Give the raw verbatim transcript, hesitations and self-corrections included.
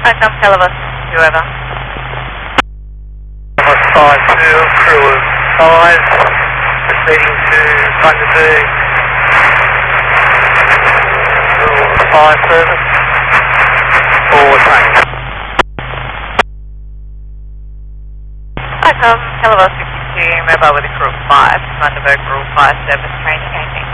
Welcome, Calabas, whoever. five two, crew of five, proceeding to Bundaberg. Crew of five service. Or train. Welcome, Calabas fifty-two, mobile with a crew of five, Bundaberg Rule five service training, anything.